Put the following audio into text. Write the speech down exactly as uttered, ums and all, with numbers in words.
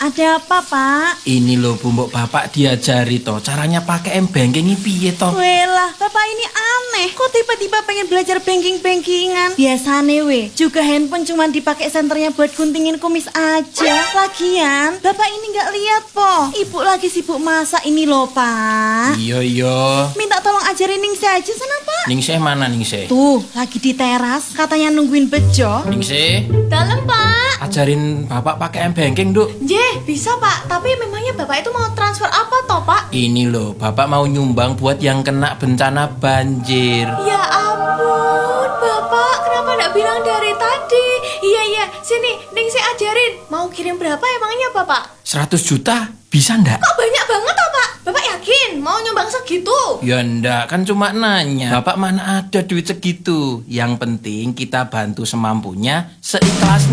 Ada apa, Pak? Ini loh Bu, mbok bapak diajari toh caranya pakai m-banking ini piye toh? Welah, Bapak ini aneh. Kok tiba-tiba pengen belajar banking-bankingan? Biasane we, juga handphone cuma dipakai senternya buat guntingin kumis aja. Lagian, Bapak ini nggak lihat po. Ibu lagi sibuk masak ini loh, Pak. Iya iya. Minta tolong ajarin Ningsih aja sana, Pak. Ningsih mana Ningsih? Tuh, lagi di teras, katanya nungguin bejo. Ningsih, Dalam, Pak. ajarin bapak pakai m-banking, Duk. Jeh, bisa, Pak. Tapi memangnya Bapak itu mau transfer apa toh, Pak? Ini loh, bapak mau nyumbang buat yang kena bencana banjir. Ya ampun, Bapak. Kenapa nggak bilang dari tadi? Iya, iya. Sini, Ningsih ajarin. Mau kirim berapa emangnya, Bapak? seratus juta bisa ndak? Kok banyak banget toh, Pak? Bapak yakin mau nyumbang segitu? Ya ndak, kan cuma nanya. Bapak mana ada duit segitu. Yang penting kita bantu semampunya, seikhlasnya.